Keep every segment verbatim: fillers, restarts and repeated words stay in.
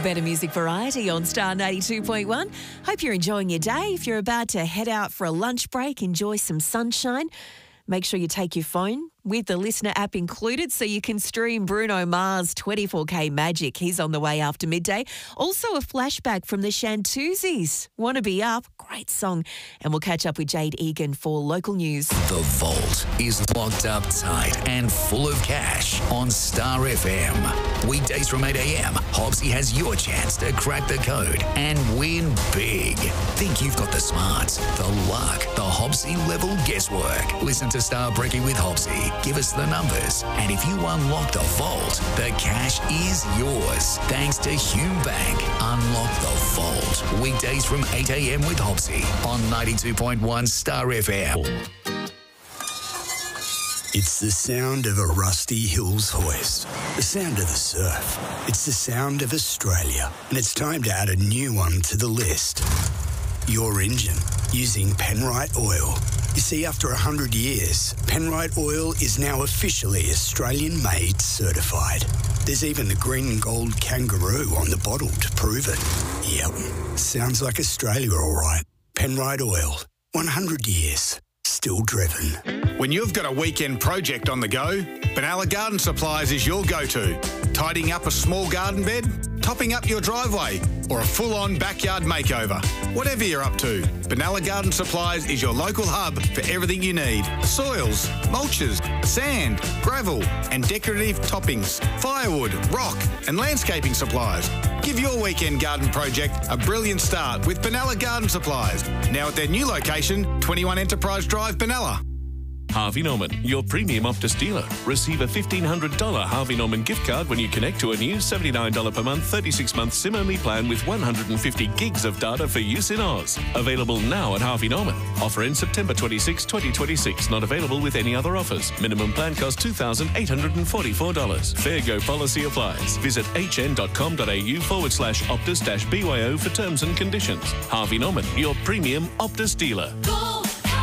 Better music variety on Star ninety-two point one. Hope you're enjoying your day. If you're about to head out for a lunch break, enjoy some sunshine. Make sure you take your phone with the Listener app included so you can stream Bruno Mars' twenty-four K Magic. He's on the way after midday. Also a flashback from the Shantuzis. Wanna Be Up? Great song. And we'll catch up with Jade Egan for local news. The Vault is locked up tight and full of cash on Star F M. Weekdays from eight a.m, Hobbsy has your chance to crack the code and win big. Think you've got the smarts, the luck, the Hobbsy level guesswork. Listen to Star Brekkie with Hobbsy. Give us the numbers, and if you unlock the vault, the cash is yours. Thanks to Hume Bank. Unlock the vault. Weekdays from eight a.m. with Hobbsy on ninety-two point one Star F M. It's the sound of a Rusty Hills hoist, the sound of the surf. It's the sound of Australia, and it's time to add a new one to the list. Your engine, using Penrite Oil. You see, after one hundred years, Penrite Oil is now officially Australian-made certified. There's even the green and gold kangaroo on the bottle to prove it. Yep, sounds like Australia all right. Penrite Oil, one hundred years, still driven. When you've got a weekend project on the go, Benalla Garden Supplies is your go-to. Tidying up a small garden bed, topping up your driveway, or a full-on backyard makeover. Whatever you're up to, Benalla Garden Supplies is your local hub for everything you need. Soils, mulches, sand, gravel, and decorative toppings, firewood, rock, and landscaping supplies. Give your weekend garden project a brilliant start with Benalla Garden Supplies. Now at their new location, twenty-one Enterprise Drive, Benalla. Harvey Norman, your premium Optus dealer. Receive a fifteen hundred dollars Harvey Norman gift card when you connect to a new seventy-nine dollars per month, thirty-six month SIM-only plan with one hundred fifty gigs of data for use in Oz. Available now at Harvey Norman. Offer ends September twenty-sixth, twenty twenty-six. Not available with any other offers. Minimum plan cost two thousand eight hundred forty-four dollars. Fair go policy applies. Visit hn.com.au forward slash Optus dash BYO for terms and conditions. Harvey Norman, your premium Optus dealer. Go!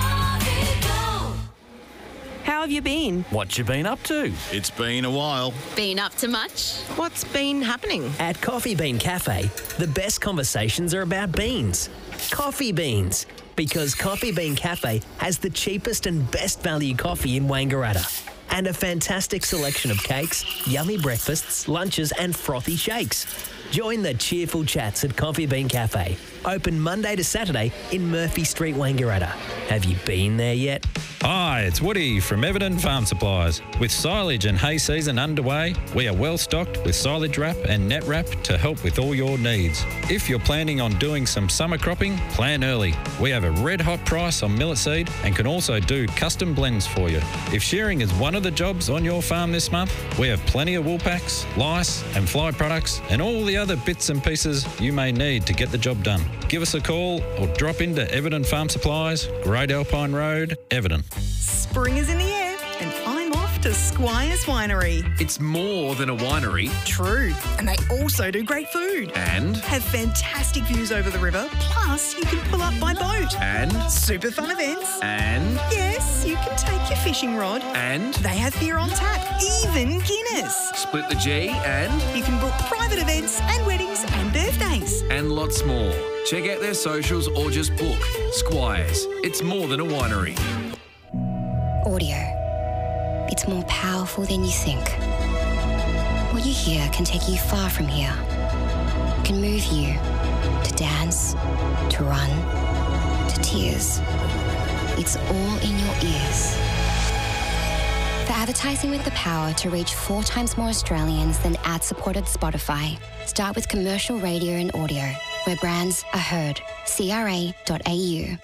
How have you been? What you been up to? It's been a while. Been up to much? What's been happening? At Coffee Bean Cafe, the best conversations are about beans. Coffee beans. Because Coffee Bean Cafe has the cheapest and best value coffee in Wangaratta. And a fantastic selection of cakes, yummy breakfasts, lunches and frothy shakes. Join the cheerful chats at Coffee Bean Cafe. Open Monday to Saturday in Murphy Street, Wangaratta. Have you been there yet? Hi, it's Woody from Everton Farm Supplies. With silage and hay season underway, we are well stocked with silage wrap and net wrap to help with all your needs. If you're planning on doing some summer cropping, plan early. We have a red hot price on millet seed and can also do custom blends for you. If shearing is one of the jobs on your farm this month, we have plenty of wool packs, lice and fly products and all the other bits and pieces you may need to get the job done. Give us a call or drop into Everton Farm Supplies, Great Alpine Road, Everton. Spring is in the air and I'm off to Squire's Winery. It's more than a winery. True. And they also do great food. And? Have fantastic views over the river. Plus, you can pull up by boat. And? Super fun events. And? Yes, you can take your fishing rod. And? They have beer on tap, even Guinness. Split the G and? You can book private events and weddings and birthdays. And lots more. Check out their socials or just book. Squires. It's more than a winery. Audio. It's more powerful than you think. What you hear can take you far from here. It can move you to dance, to run, to tears. It's all in your ears. For advertising with the power to reach four times more Australians than ad-supported Spotify, start with commercial radio and audio, where brands are heard. C R A dot A U.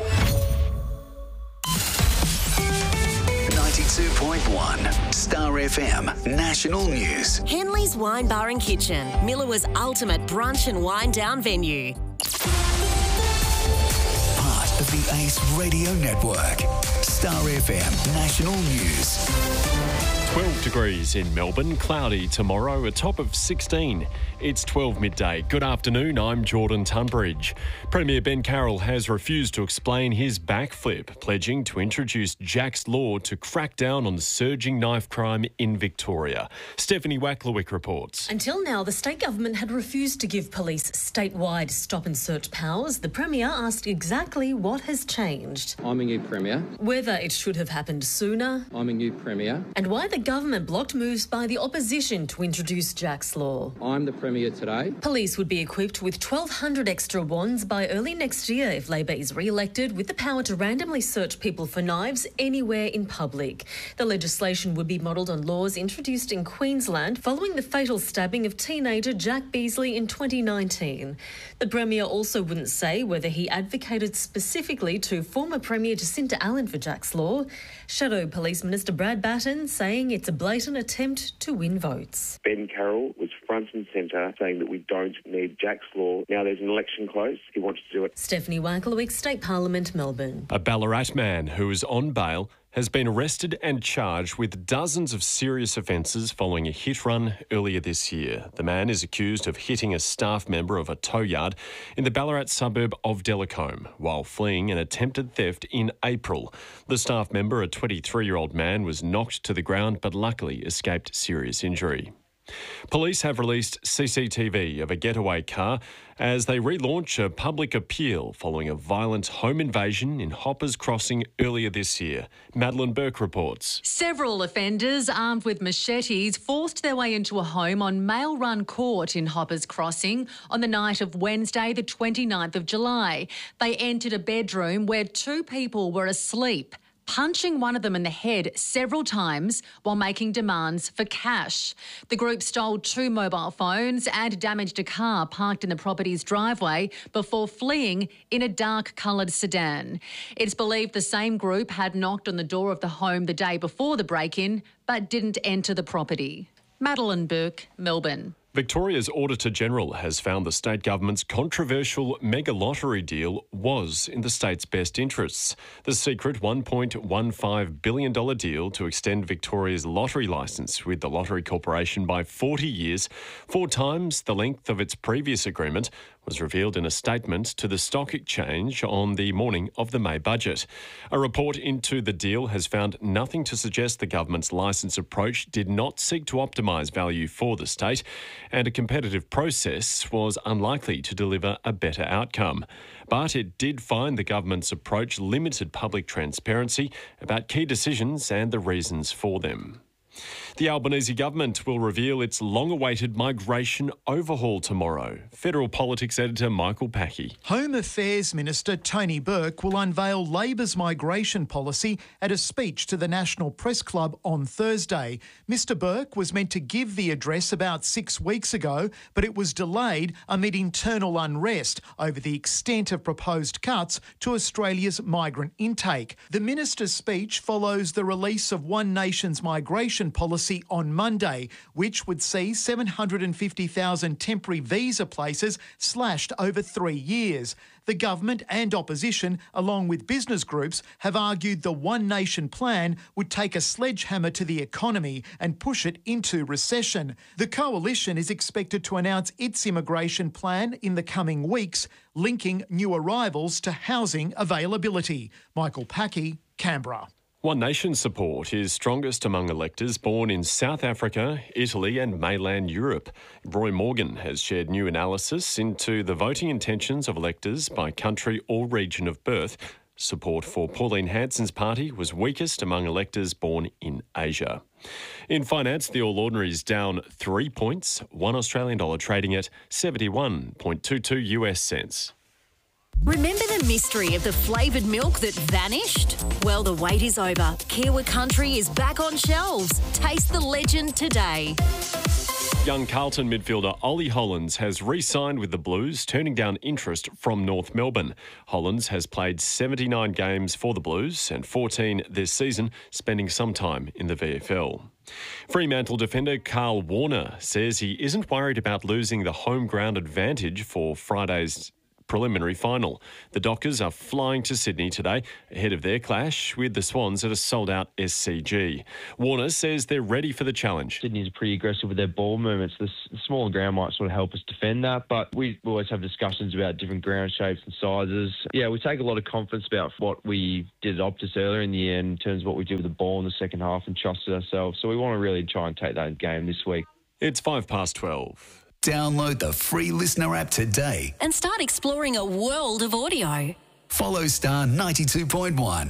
ninety-two point one Star F M National News. Henley's Wine Bar and Kitchen, Milawa's ultimate brunch and wine down venue. Part of the Ace Radio Network. Star F M National News. twelve degrees in Melbourne, cloudy tomorrow, a top of sixteen. It's twelve midday. Good afternoon, I'm Jordan Tunbridge. Premier Ben Carroll has refused to explain his backflip, pledging to introduce Jack's Law to crack down on the surging knife crime in Victoria. Stephanie Wacklewick reports. Until now, the state government had refused to give police statewide stop and search powers. The Premier asked exactly what has changed. I'm a new Premier. Whether it should have happened sooner. I'm a new Premier. And why the government blocked moves by the opposition to introduce Jack's Law. I'm the Premier today. Police would be equipped with twelve hundred extra wands by early next year if Labor is re-elected, with the power to randomly search people for knives anywhere in public. The legislation would be modelled on laws introduced in Queensland following the fatal stabbing of teenager Jack Beasley in twenty nineteen. The Premier also wouldn't say whether he advocated specifically to former Premier Jacinta Allen for Jack's Law. Shadow Police Minister Brad Batten saying it's a blatant attempt to win votes. Ben Carroll was front and centre saying that we don't need Jack's Law. Now there's an election close. He wants to do it. Stephanie Wacklewick, State Parliament, Melbourne. A Ballarat man who is on bail has been arrested and charged with dozens of serious offences following a hit run earlier this year. The man is accused of hitting a staff member of a tow yard in the Ballarat suburb of Delacombe while fleeing an attempted theft in April. The staff member, a twenty-three-year-old man, was knocked to the ground but luckily escaped serious injury. Police have released C C T V of a getaway car as they relaunch a public appeal following a violent home invasion in Hoppers Crossing earlier this year. Madeline Burke reports. Several offenders armed with machetes forced their way into a home on Mail Run Court in Hoppers Crossing on the night of Wednesday, the twenty-ninth of July. They entered a bedroom where two people were asleep, punching one of them in the head several times while making demands for cash. The group stole two mobile phones and damaged a car parked in the property's driveway before fleeing in a dark-coloured sedan. It's believed the same group had knocked on the door of the home the day before the break-in but didn't enter the property. Madeline Burke, Melbourne. Victoria's Auditor-General has found the state government's controversial mega lottery deal was in the state's best interests. The secret one point one five billion dollars deal to extend Victoria's lottery licence with the Lottery Corporation by forty years, four times the length of its previous agreement, was revealed in a statement to the Stock Exchange on the morning of the May budget. A report into the deal has found nothing to suggest the government's licence approach did not seek to optimise value for the state, and a competitive process was unlikely to deliver a better outcome. But it did find the government's approach limited public transparency about key decisions and the reasons for them. The Albanese government will reveal its long-awaited migration overhaul tomorrow. Federal Politics editor Michael Packey. Home Affairs Minister Tony Burke will unveil Labor's migration policy at a speech to the National Press Club on Thursday. Mr Burke was meant to give the address about six weeks ago, but it was delayed amid internal unrest over the extent of proposed cuts to Australia's migrant intake. The minister's speech follows the release of One Nation's migration policy on Monday, which would see seven hundred fifty thousand temporary visa places slashed over three years. The government and opposition, along with business groups, have argued the One Nation plan would take a sledgehammer to the economy and push it into recession. The coalition is expected to announce its immigration plan in the coming weeks, linking new arrivals to housing availability. Michael Packey, Canberra. One Nation support is strongest among electors born in South Africa, Italy and mainland Europe. Roy Morgan has shared new analysis into the voting intentions of electors by country or region of birth. Support for Pauline Hanson's party was weakest among electors born in Asia. In finance, the All Ordinaries down three points, one Australian dollar trading at seventy-one point two two US cents. Remember the mystery of the flavoured milk that vanished? Well, the wait is over. Kiwi Country is back on shelves. Taste the legend today. Young Carlton midfielder Ollie Hollands has re-signed with the Blues, turning down interest from North Melbourne. Hollands has played seventy-nine games for the Blues and fourteen this season, spending some time in the V F L. Fremantle defender Carl Warner says he isn't worried about losing the home ground advantage for Friday's preliminary final. The Dockers are flying to Sydney today ahead of their clash with the Swans at a sold-out S C G. Warner says they're ready for the challenge. Sydney's pretty aggressive with their ball movements. The smaller ground might sort of help us defend that, but we always have discussions about different ground shapes and sizes. Yeah, we take a lot of confidence about what we did at Optus earlier in the year in terms of what we did with the ball in the second half and trusted ourselves. So we want to really try and take that game this week. It's five past twelve. Download the free Listener app today And start exploring a world of audio. Follow Star ninety-two point one.